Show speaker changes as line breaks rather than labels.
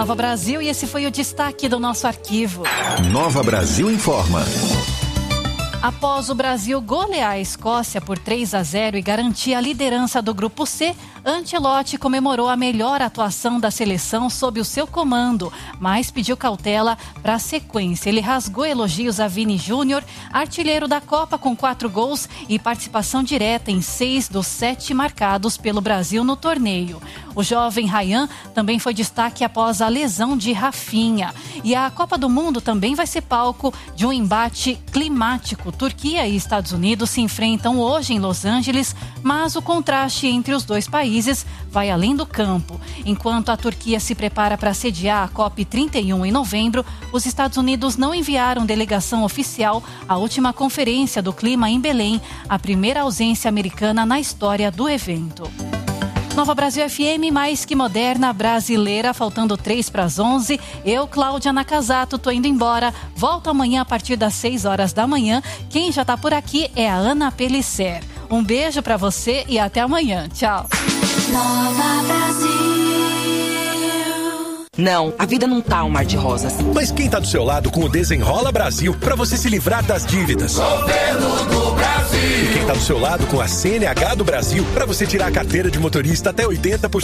Nova Brasil e esse foi o destaque do nosso arquivo.
Nova Brasil informa.
Após o Brasil golear a Escócia por 3-0 e garantir a liderança do Grupo C, Ancelotti comemorou a melhor atuação da seleção sob o seu comando, mas pediu cautela para a sequência. Ele rasgou elogios a Vini Júnior, artilheiro da Copa com 4 gols e participação direta em 6 dos 7 marcados pelo Brasil no torneio. O jovem Ryan também foi destaque após a lesão de Rafinha. E a Copa do Mundo também vai ser palco de um embate climático. Turquia e Estados Unidos se enfrentam hoje em Los Angeles, mas o contraste entre os dois países vai além do campo. Enquanto a Turquia se prepara para sediar a COP31 em novembro, os Estados Unidos não enviaram delegação oficial à última conferência do clima em Belém, a primeira ausência americana na história do evento. Nova Brasil FM, mais que moderna, brasileira, faltando 3:11. Eu, Cláudia Nakazato, tô indo embora. Volto amanhã a partir das 6 horas da manhã. Quem já tá por aqui é a Ana Pelisser. Um beijo pra você e até amanhã. Tchau.
Nova Brasil. Não, a vida não tá um mar de rosas.
Mas quem tá do seu lado com o Desenrola Brasil pra você se livrar das dívidas?
Governo do Brasil.
E quem tá do seu lado com a CNH do Brasil pra você tirar a carteira de motorista até 80%